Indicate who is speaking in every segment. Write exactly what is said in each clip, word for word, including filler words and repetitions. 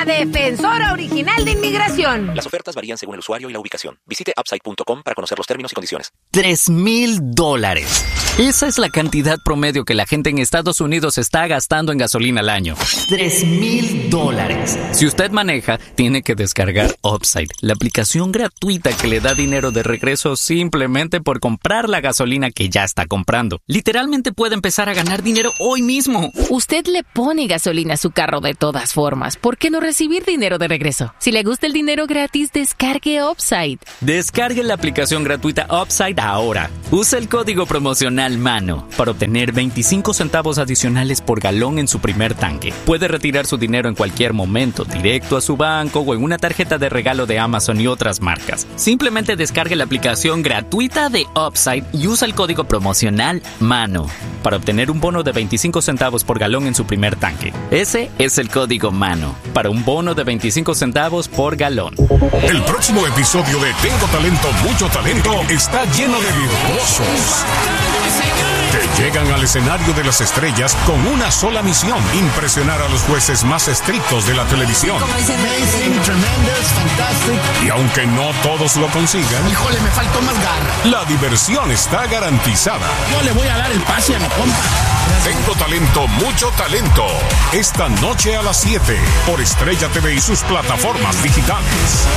Speaker 1: defensora original de inmigración.
Speaker 2: Las ofertas varían según el usuario y la ubicación. Visite upside punto com para conocer los términos y condiciones.
Speaker 3: Tres mil dólares. Esa es la cantidad promedio que la gente en Estados Unidos está gastando en gasolina al año. Tres mil dólares. Si usted maneja, tiene que descargar Upside, la aplicación gratuita que le da dinero de regreso simplemente por comprar la gasolina que ya está comprando. Literalmente puede empezar a ganar dinero hoy mismo.
Speaker 4: Usted le pone gasolina a su carro de todas formas. ¿Por qué no recibir dinero de regreso? Si le gusta el dinero gratis, descargue Upside.
Speaker 3: Descargue la aplicación gratuita Upside ahora. Usa el código promocional MANO para obtener veinticinco centavos adicionales por galón en su primer tanque. Puede retirar su dinero en cualquier momento, directo a su banco o en una tarjeta de regalo de Amazon y otras marcas. Simplemente descargue la aplicación gratuita de Upside y usa el código promocional MANO para obtener un bono de veinticinco centavos por galón en su primer tanque. Ese es el código MANO para un bono de veinticinco centavos por galón.
Speaker 5: El próximo episodio de Tengo Talento, Mucho Talento está lleno de virtuosos que llegan al escenario de las estrellas con una sola misión: impresionar a los jueces más estrictos de la televisión.
Speaker 6: Amazing, tremendous, fantastic.
Speaker 5: Y aunque no todos lo consigan,
Speaker 6: híjole, me faltó más garra.
Speaker 5: La diversión está garantizada.
Speaker 6: Yo le voy a dar el pase a mi compa.
Speaker 5: Tengo Talento, Mucho Talento. Esta noche a las siete por Estrella T V y sus plataformas digitales.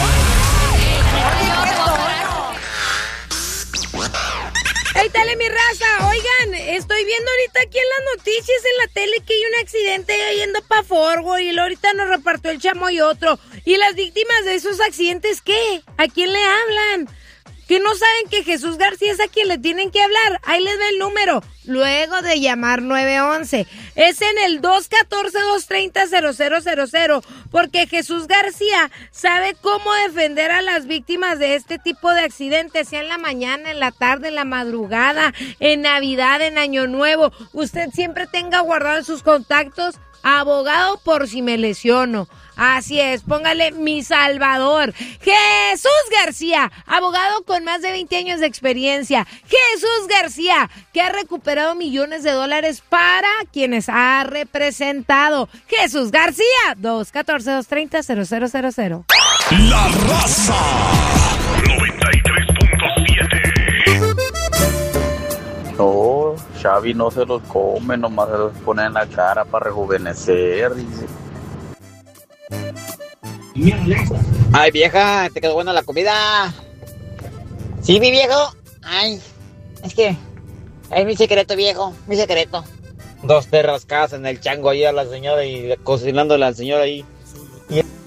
Speaker 1: ¡Hey, dale, mi raza! Oigan, estoy viendo ahorita aquí en las noticias en la tele que hay un accidente yendo para Forward y ahorita nos repartió el chamo y otro. ¿Y las víctimas de esos accidentes qué? ¿A quién le hablan? ¿Que no saben que Jesús García es a quien le tienen que hablar? Ahí les va el número, luego de llamar nueve once. Es en el dos uno cuatro, dos tres cero, cero cero cero cero, porque Jesús García sabe cómo defender a las víctimas de este tipo de accidentes, sea en la mañana, en la tarde, en la madrugada, en Navidad, en Año Nuevo. Usted siempre tenga guardado en sus contactos abogado por si me lesiono. Así es, póngale Mi Salvador. Jesús García, abogado con más de veinte años de experiencia. Jesús García, que ha recuperado millones de dólares para quienes ha representado. Jesús García, dos uno cuatro, dos tres cero, cero cero cero cero.
Speaker 5: La Raza noventa y tres punto siete.
Speaker 7: No, Xavi no se los come, nomás se los pone en la cara para rejuvenecer, dice.
Speaker 8: Ay, vieja, te quedó buena la comida. ¿Sí, mi viejo? Ay, es que es mi secreto, viejo, mi secreto. Dos perras rascadas en el chango ahí a la señora y cocinándole al señor ahí. Y